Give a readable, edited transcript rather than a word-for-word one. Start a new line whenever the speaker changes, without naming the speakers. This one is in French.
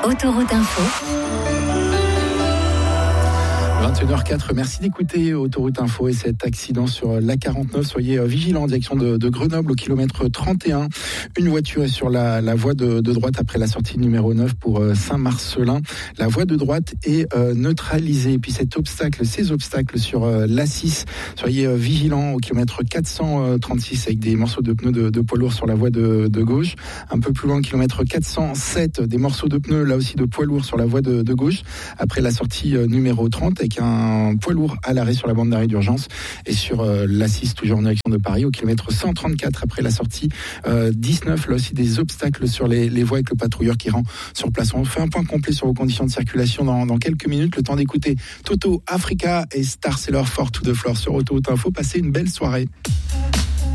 Autoroute Info.
21h04, merci d'écouter Autoroute Info et cet accident sur l'A49. Soyez vigilants en direction de Grenoble au kilomètre 31. Une voiture est sur la voie de droite après la sortie numéro 9 pour Saint-Marcelin. La voie de droite est neutralisée. Et puis ces obstacles sur l'A6, soyez vigilants au kilomètre 436 avec des morceaux de pneus de poids lourd sur la voie de gauche. Un peu plus loin, kilomètre 407, des morceaux de pneus là aussi de poids lourd sur la voie de gauche après la sortie numéro 30 avec un poids lourd à l'arrêt sur la bande d'arrêt d'urgence. Et sur l'A6, toujours en direction de Paris, au kilomètre 134 après la sortie 19, là aussi des obstacles sur les voies avec le patrouilleur qui rend sur place. On fait un point complet sur vos conditions de circulation dans quelques minutes. Le temps d'écouter Toto, Africa et Star Sailor for to the Floor sur Autoroute Info. Passez une belle soirée.